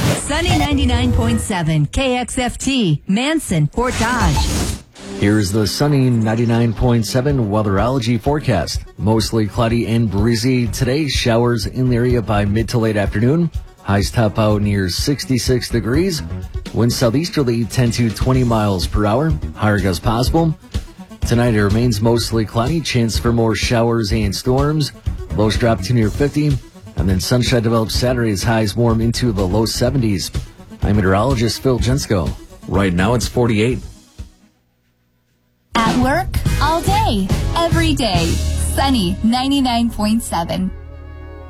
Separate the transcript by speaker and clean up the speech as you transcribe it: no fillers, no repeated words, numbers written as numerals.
Speaker 1: Sunny 99.7 KXFT, Manson, Portage.
Speaker 2: Here's the sunny 99.7 weatherology forecast. Mostly cloudy and breezy today. Showers in the area by mid to late afternoon. Highs top out near 66 degrees. Winds southeasterly 10 to 20 miles per hour. Higher gusts possible. Tonight it remains mostly cloudy. Chance for more showers and storms. Lows drop to near 50. And then sunshine develops Saturday as highs warm into the low 70s. I'm meteorologist Phil Jensko. Right now it's 48.
Speaker 3: At work, all day, every day. Sunny 99.7.